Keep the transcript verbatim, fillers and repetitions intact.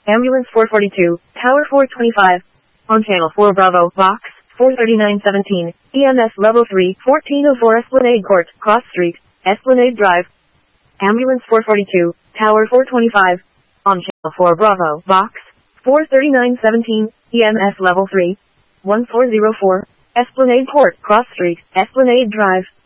Ambulance four forty-two, Tower four twenty-five. On Channel four Bravo, Box four thirty-nine seventeen, E M S Level three, fourteen oh four Esplanade Court, Cross Street, Esplanade Drive. Ambulance four forty-two, Tower four twenty-five. On Channel four Bravo, Box four thirty-nine seventeen, E M S Level three, one four oh four, Esplanade Court, Cross Street, Esplanade Drive.